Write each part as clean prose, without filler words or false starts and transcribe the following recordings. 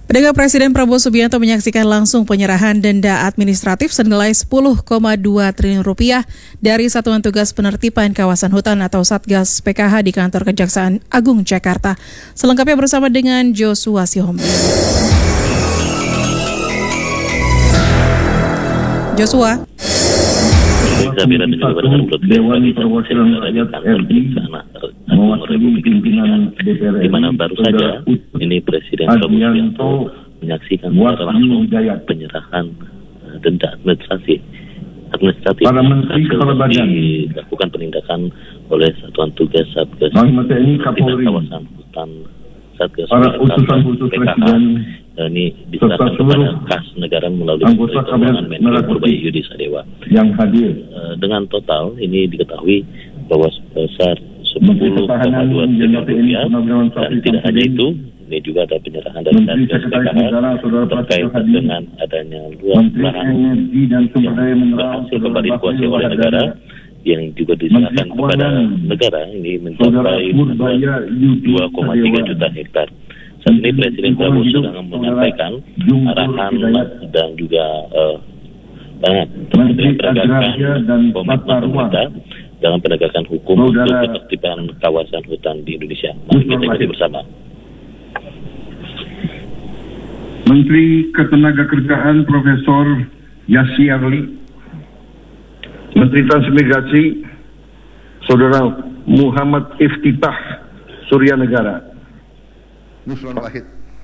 Pendengar, Presiden Prabowo Subianto menyaksikan langsung penyerahan denda administratif senilai 10,2 triliun rupiah dari Satuan Tugas Penertiban Kawasan Hutan atau Satgas PKH di Kantor Kejaksaan Agung Jakarta. Selengkapnya bersama dengan Joshua Sihombi. Joshua. Dewan Perwakilan Rakyat RI mewakili pimpinan DPR RI, di mana baru saja ini Presiden Prabowo Subianto menyaksikan secara langsung penyerahan denda administratif para menteri kepala badan dilakukan penindakan oleh Satuan Tugas Satgas TNI, Kapolri, Kawasan Hutan Satgas para utusan khusus Presiden ini diserahkan kepada kas negara melalui anggota Kabinet Menko Purbaiyudi Sadewa yang hadir. Dengan total ini diketahui bahwa sebesar 10,2 triliun rupiah, dan tidak hanya itu, ini juga ada penyerahan dari Satgas PKH terkait dengan adanya luas lahan yang berhasil kembali dikuasai oleh negara yang juga diserahkan kepada negara ini mencapai 2,3 juta hektar. Saat ini Presiden Prabowo sedang menyampaikan arahan dan juga penegakan komitmen pemerintah dalam penegakan hukum untuk ketertiban kawasan hutan di Indonesia. Mari kita ikuti bersama. Menteri Ketenagakerjaan Profesor Yassi-Arli, Menteri Transmigrasi Saudara Muhammad Iftitah Surya Negara. Nusron Wahid.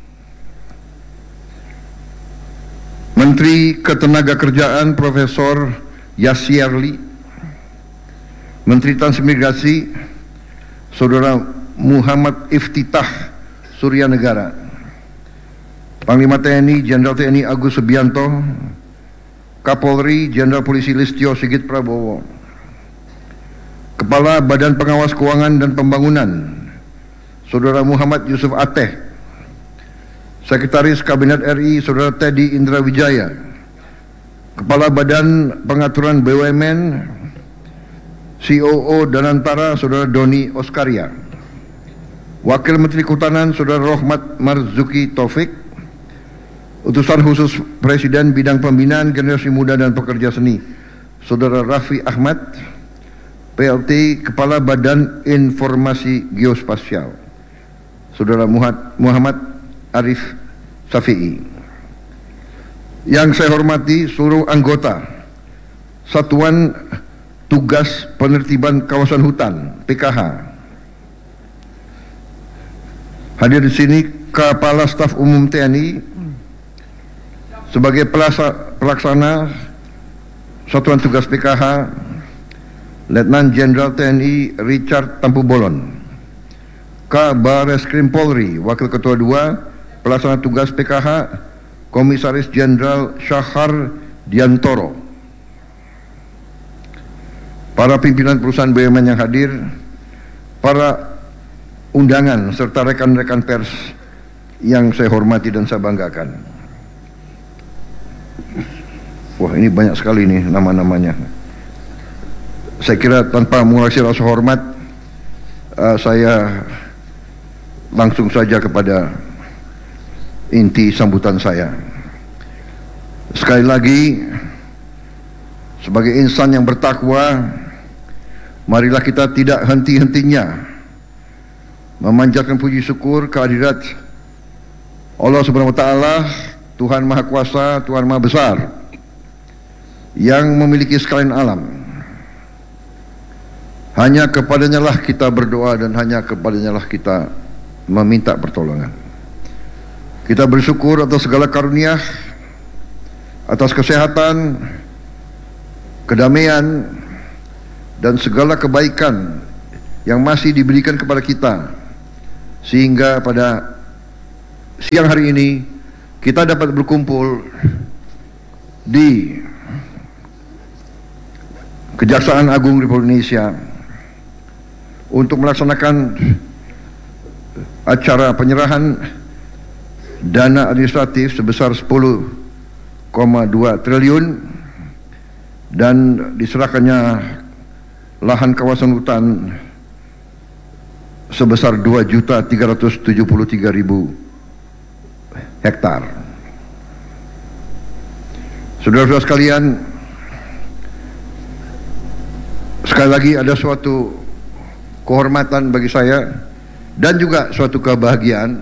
Menteri Ketenagakerjaan Profesor Yassi-Arli, Menteri Transmigrasi Saudara Muhammad Iftitah Surya Negara, Panglima TNI Jenderal TNI Agus Subianto, Kapolri Jenderal Polisi Listio Sigit Prabowo, Kepala Badan Pengawas Keuangan dan Pembangunan Saudara Muhammad Yusuf Ateh, Sekretaris Kabinet RI Saudara Teddy Indra Wijaya, Kepala Badan Pengaturan BUMN COO Danantara Saudara Doni Oskaria, Wakil Menteri Kehutanan Saudara Rohmat Marzuki Taufik, Utusan Khusus Presiden Bidang Pembinaan Generasi Muda dan Pekerja Seni Saudara Raffi Ahmad, PLT Kepala Badan Informasi Geospasial Saudara Muhammad Arif Safi'i. Yang saya hormati seluruh anggota Satuan Tugas Penertiban Kawasan Hutan (PKH). Hadir di sini Kepala Staf Umum TNI sebagai pelaksana Satuan Tugas PKH, Letnan Jenderal TNI Richard Tampu-Bolon, Kabar Reskrim Polri, Wakil Ketua II, Pelaksana Tugas PKH, Komisaris Jenderal Syahar Diantoro, para pimpinan perusahaan BUMN yang hadir, para undangan, serta rekan-rekan pers yang saya hormati dan saya banggakan. Wah, ini banyak sekali nih nama-namanya. Saya kira tanpa mengurangi rasa hormat, saya langsung saja kepada inti sambutan saya. Sekali lagi, sebagai insan yang bertakwa, marilah kita tidak henti-hentinya memanjatkan puji syukur kehadirat Allah Subhanahu wa Ta'ala, Tuhan Maha Kuasa, Tuhan Maha Besar, yang memiliki sekalian alam. Hanya kepadanya lah kita berdoa dan hanya kepadanya lah kita meminta pertolongan. Kita bersyukur atas segala karunia, atas kesehatan, kedamaian, dan segala kebaikan yang masih diberikan kepada kita, sehingga pada siang hari ini kita dapat berkumpul di Kejaksaan Agung Republik Indonesia untuk melaksanakan acara penyerahan dana administratif sebesar 10,2 triliun dan diserahkannya lahan kawasan hutan sebesar 2.373.000 hektar. Saudara-saudara sekalian, sekali lagi ada suatu kehormatan bagi saya dan juga suatu kebahagiaan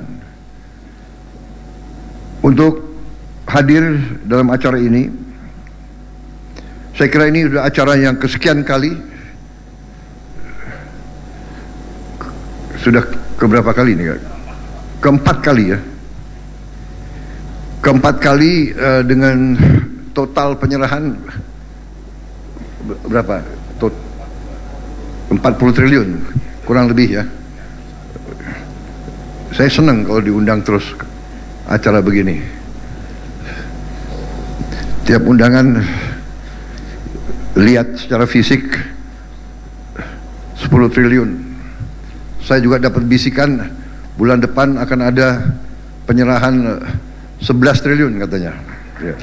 untuk hadir dalam acara ini. Saya kira ini sudah acara yang kesekian kali, sudah keberapa kali ini? Keempat kali ya. Keempat kali dengan total penyerahan berapa? 40 triliun kurang lebih ya. Saya senang kalau diundang terus acara begini. Tiap undangan lihat secara fisik 10 triliun. Saya juga dapat bisikan bulan depan akan ada penyerahan 11 triliun katanya. Ya.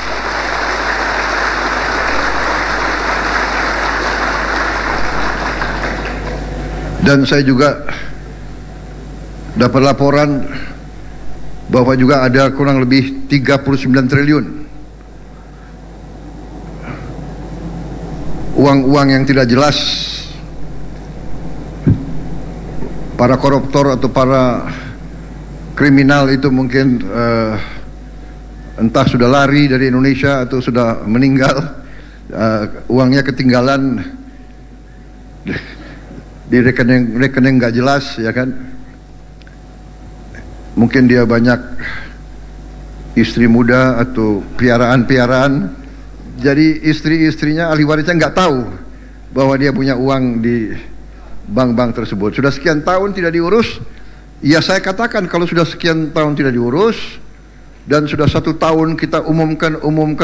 Dan saya juga dapat laporan bahwa juga ada kurang lebih 39 triliun uang-uang yang tidak jelas, para koruptor atau para kriminal itu mungkin entah sudah lari dari Indonesia atau sudah meninggal, uangnya ketinggalan di rekening nggak jelas, ya kan? Mungkin dia banyak istri muda atau piaraan-piaraan, jadi istri-istrinya ahli warisnya nggak tahu bahwa dia punya uang di bank-bank tersebut. Sudah sekian tahun tidak diurus. Ya saya katakan kalau sudah sekian tahun tidak diurus dan sudah 1 tahun kita umumkan,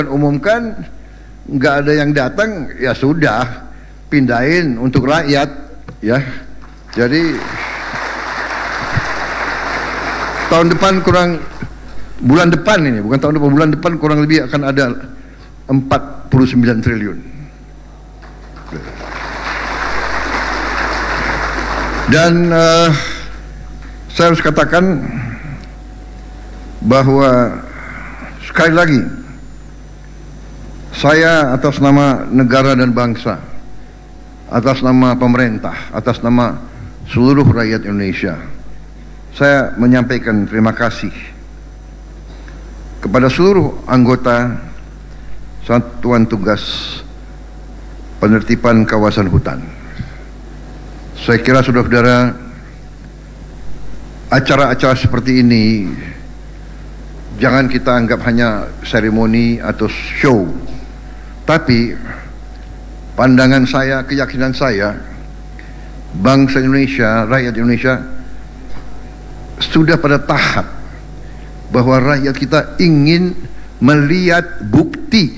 nggak ada yang datang, ya sudah pindahin untuk rakyat. Ya, jadi tahun depan bulan depan ini, bukan tahun depan, bulan depan kurang lebih akan ada 49 triliun. Dan saya harus katakan bahwa sekali lagi saya atas nama negara dan bangsa, atas nama pemerintah, atas nama seluruh rakyat Indonesia, saya menyampaikan terima kasih kepada seluruh anggota Satuan Tugas Penertiban Kawasan Hutan. Saya kira saudara-saudara, acara-acara seperti ini jangan kita anggap hanya seremoni atau show, tapi pandangan saya, keyakinan saya, bangsa Indonesia, rakyat Indonesia sudah pada tahap bahwa rakyat kita ingin melihat bukti.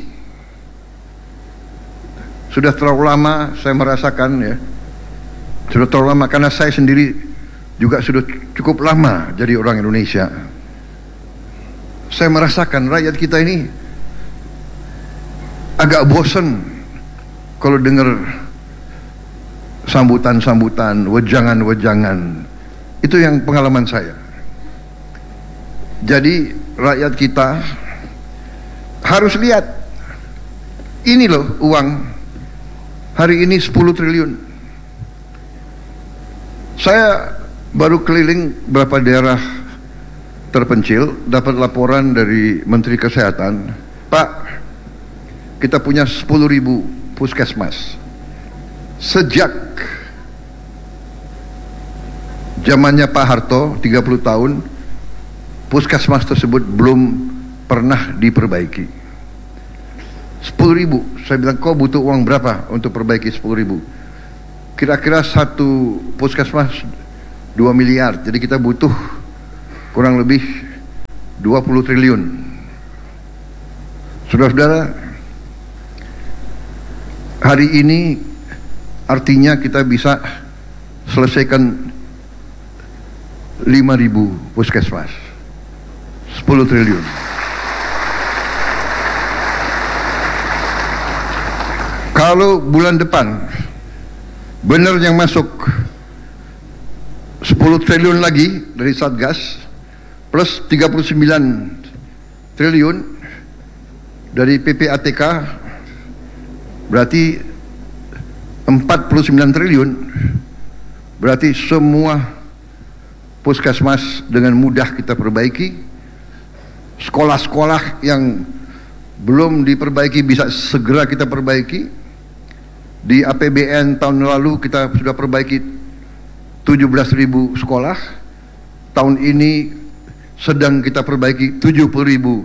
Sudah terlalu lama saya merasakan, ya, sudah terlalu lama, karena saya sendiri juga sudah cukup lama jadi orang Indonesia. Saya merasakan rakyat kita ini agak bosan kalau dengar sambutan-sambutan, wejangan-wejangan. Itu yang pengalaman saya. Jadi rakyat kita harus lihat, ini loh uang hari ini 10 triliun. Saya baru keliling beberapa daerah terpencil, dapat laporan dari Menteri Kesehatan, Pak, kita punya 10.000 puskesmas. Sejak zamannya Pak Harto 30 tahun, puskesmas tersebut belum pernah diperbaiki. 10.000. Saya bilang, kau butuh uang berapa untuk perbaiki 10.000? Kira-kira satu puskesmas 2 miliar. Jadi kita butuh kurang lebih 20 triliun. Saudara-saudara, hari ini artinya kita bisa selesaikan 5.000 puskesmas, 10 triliun. Kalau bulan depan benar yang masuk 10 triliun lagi dari Satgas, plus 39 triliun dari PPATK, berarti 49 triliun. Berarti semua puskesmas dengan mudah kita perbaiki. Sekolah-sekolah yang belum diperbaiki bisa segera kita perbaiki. Di APBN tahun lalu kita sudah perbaiki 17.000 sekolah. Tahun ini sedang kita perbaiki 70.000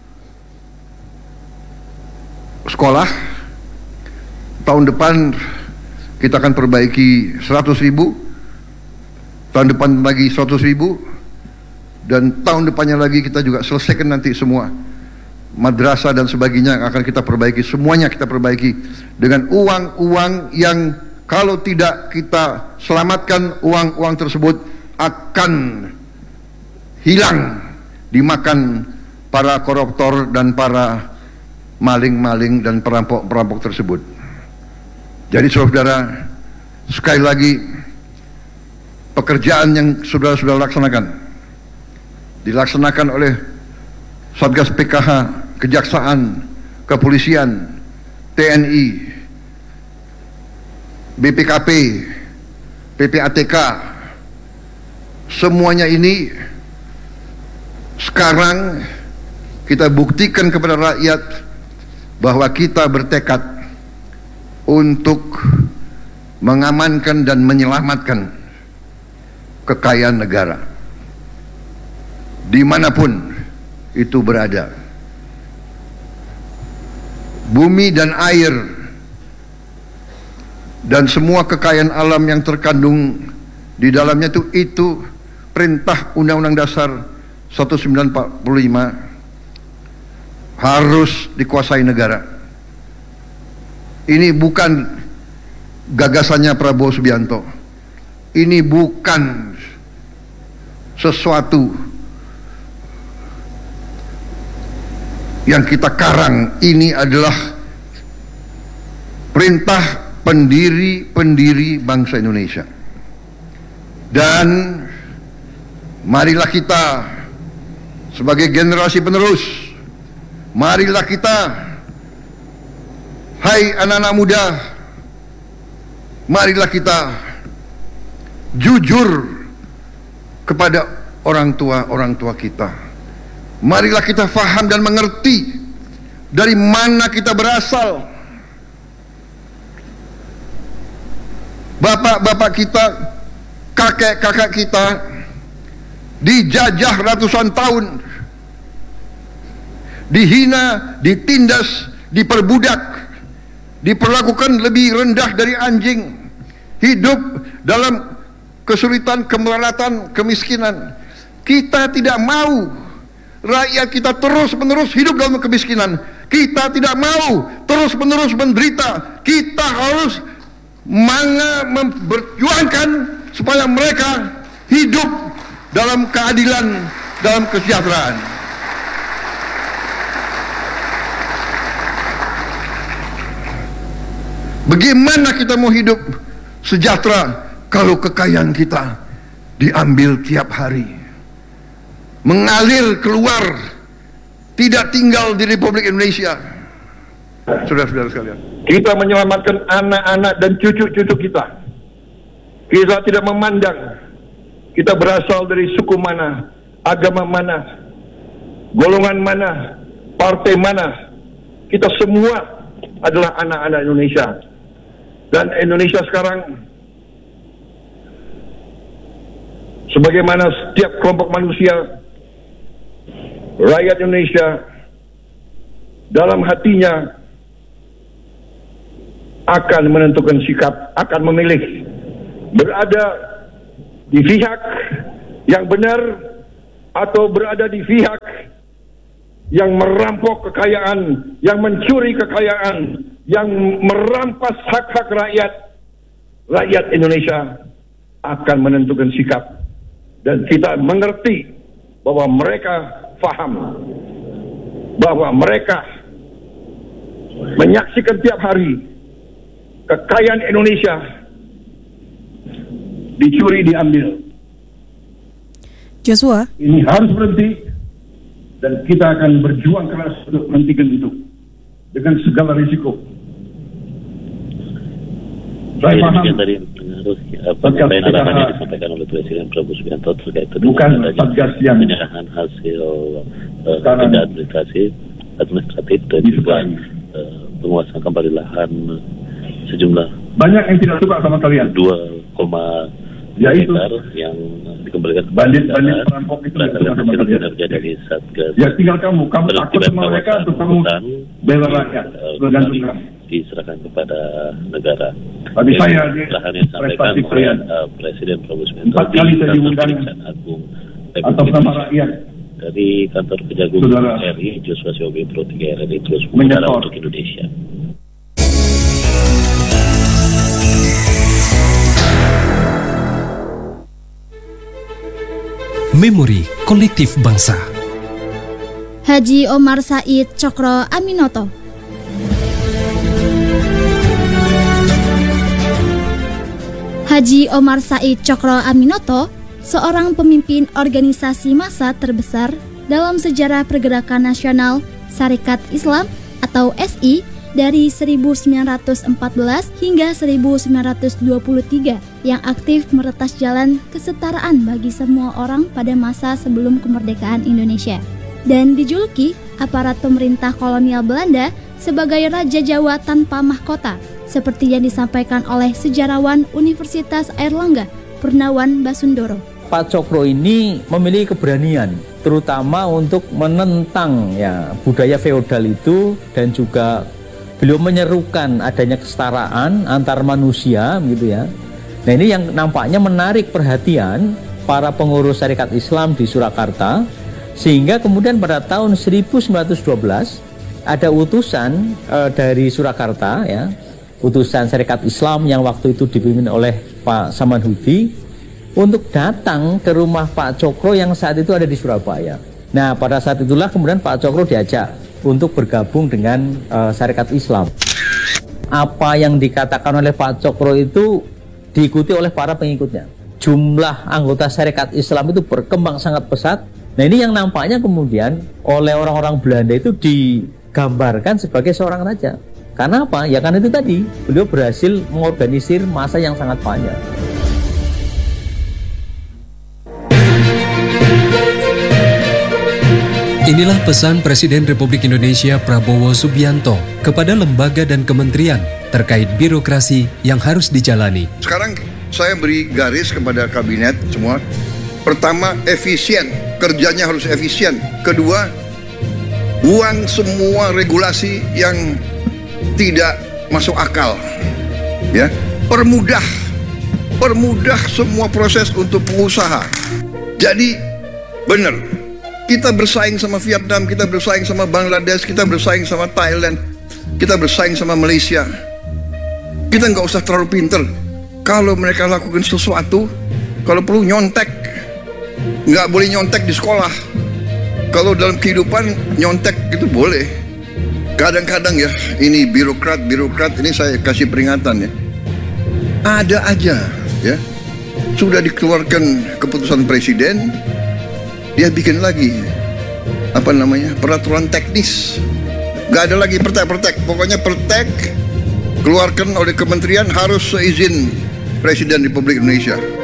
sekolah. Tahun depan kita akan perbaiki 100.000. Tahun depan lagi 100.000. Dan tahun depannya lagi kita juga selesaikan nanti semua madrasah dan sebagainya akan kita perbaiki. Semuanya kita perbaiki dengan uang-uang yang kalau tidak kita selamatkan, uang-uang tersebut akan hilang dimakan para koruptor dan para maling-maling dan perampok-perampok tersebut. Jadi saudara, sekali lagi pekerjaan yang sudah laksanakan dilaksanakan oleh Satgas PKH, Kejaksaan, Kepolisian, TNI, BPKP, PPATK, semuanya ini sekarang kita buktikan kepada rakyat bahwa kita bertekad untuk mengamankan dan menyelamatkan kekayaan negara dimanapun itu berada. Bumi dan air dan semua kekayaan alam yang terkandung di dalamnya itu perintah Undang-Undang Dasar 1945 harus dikuasai negara. Ini bukan gagasannya Prabowo Subianto. Ini bukan sesuatu yang kita karang. Ini adalah perintah pendiri bangsa Indonesia. Dan marilah kita sebagai generasi penerus, marilah kita, hai anak-anak muda, marilah kita jujur kepada orang tua kita. Marilah kita faham dan mengerti dari mana kita berasal. Bapak-bapak kita, kakek-kakek kita dijajah ratusan tahun, dihina, ditindas, diperbudak, diperlakukan lebih rendah dari anjing, hidup dalam kesulitan, kemelaratan, kemiskinan. Kita tidak mau rakyat kita terus-menerus hidup dalam kemiskinan. Kita tidak mau terus-menerus menderita. Kita harus memperjuangkan supaya mereka hidup dalam keadilan, dalam kesejahteraan. Bagaimana kita mau hidup sejahtera kalau kekayaan kita diambil tiap hari, mengalir keluar, tidak tinggal di Republik Indonesia? Saudara-saudara sekalian, kita menyelamatkan anak-anak dan cucu-cucu kita. Kita tidak memandang kita berasal dari suku mana, agama mana, golongan mana, partai mana. Kita semua adalah anak-anak Indonesia. Dan Indonesia sekarang, sebagaimana setiap kelompok manusia, rakyat Indonesia dalam hatinya akan menentukan sikap, akan memilih berada di pihak yang benar atau berada di pihak yang merampok kekayaan, yang mencuri kekayaan, yang merampas hak-hak rakyat. Rakyat Indonesia akan menentukan sikap, dan kita mengerti bahwa mereka faham, bahwa mereka menyaksikan tiap hari kekayaan Indonesia dicuri, diambil. Joshua. Ini harus berhenti dan kita akan berjuang keras untuk menghentikan itu dengan segala risiko. Saya paham tadi penyampaian arahan yang disampaikan oleh Presiden Prabowo Subianto terkait bukan satgas yang penyerahan hasil tindak administratif dan juga penguasaan kembali lahan sejumlah banyak yang tidak suka sama kalian 2,2 yaitu hektar yang dikembalikan bandit perampok itu berdasarkan hasil kinerja dari Satgas. Ya tinggal kamu takut sama mereka atau kamu bela rakyat, tergantung kamu. Diserahkan kepada negara. Bagi saya lahan yang disampaikan oleh Presiden Prabowo Subianto 4 kali saya diundang Agung atas nama rakyat dari kantor Kejagung RI Joshua Siobi Pro 3 RRI terus menyetor untuk Indonesia. Memori Kolektif Bangsa. Haji Omar Said Cokro Aminoto. Haji Omar Said Cokro Aminoto, seorang pemimpin organisasi massa terbesar dalam sejarah pergerakan nasional Sarekat Islam atau SI dari 1914 hingga 1923 yang aktif meretas jalan kesetaraan bagi semua orang pada masa sebelum kemerdekaan Indonesia dan dijuluki aparat pemerintah kolonial Belanda sebagai Raja Jawa tanpa mahkota seperti yang disampaikan oleh sejarawan Universitas Airlangga Purnawan Basundoro. Pak Cokro ini memiliki keberanian terutama untuk menentang budaya feodal itu dan juga beliau menyerukan adanya kesetaraan antar manusia gitu ya. Nah ini yang nampaknya menarik perhatian para pengurus Sarekat Islam di Surakarta sehingga kemudian pada tahun 1912 ada utusan dari Surakarta ya, utusan Sarekat Islam yang waktu itu dipimpin oleh Pak Samanhudi untuk datang ke rumah Pak Cokro yang saat itu ada di Surabaya. Nah pada saat itulah kemudian Pak Cokro diajak untuk bergabung dengan Sarekat Islam. Apa yang dikatakan oleh Pak Cokro itu diikuti oleh para pengikutnya. Jumlah anggota Sarekat Islam itu berkembang sangat pesat. Nah ini yang nampaknya kemudian oleh orang-orang Belanda itu digambarkan sebagai seorang raja. Karena apa? Ya karena itu tadi beliau berhasil mengorganisir massa yang sangat banyak. Inilah pesan Presiden Republik Indonesia Prabowo Subianto kepada lembaga dan kementerian terkait birokrasi yang harus dijalani. Sekarang saya beri garis kepada kabinet semua. Pertama, efisien, kerjanya harus efisien. Kedua, buang semua regulasi yang tidak masuk akal. Ya, permudah semua proses untuk pengusaha. Jadi benar. Kita bersaing sama Vietnam, kita bersaing sama Bangladesh, kita bersaing sama Thailand, kita bersaing sama Malaysia. Kita nggak usah terlalu pinter. Kalau mereka lakukan sesuatu, kalau perlu nyontek, nggak boleh nyontek di sekolah. Kalau dalam kehidupan nyontek itu boleh. Kadang-kadang ya, ini birokrat ini saya kasih peringatan ya. Ada aja ya, sudah dikeluarkan keputusan presiden. Dia bikin lagi peraturan teknis. Gak ada lagi pertek. Pokoknya pertek keluarkan oleh kementerian harus seizin Presiden Republik Indonesia.